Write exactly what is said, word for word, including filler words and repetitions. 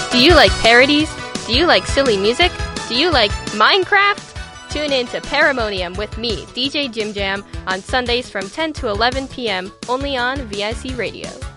Do you like parodies? Do you like silly music? Do you like Minecraft? Tune in to Paramonium with me, D J Jim Jam, on Sundays from ten to eleven p.m. only on V I C Radio.